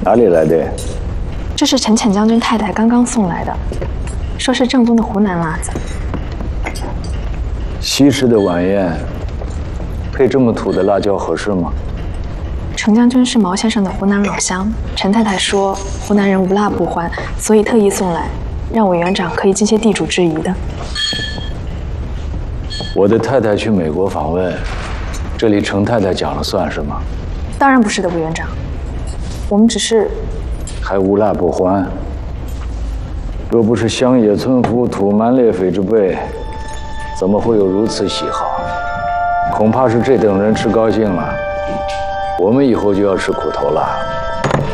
哪里来的？ 这是陈潜将军太太刚刚送来的，说是正宗的湖南辣子。 西式的晚宴，配这么土的辣椒合适吗？ 程将军是毛先生的湖南老乡，陈太太说湖南人无辣不欢，所以特意送来，让委员长可以尽些地主之谊的。 我的太太去美国访问，这里程太太讲了算是吗？ 当然不是的，委员长，我们只是…… 还无辣不欢？若不是乡野村夫、土蛮劣匪之辈，怎么会有如此喜好？恐怕是这等人吃高兴了，我们以后就要吃苦头了。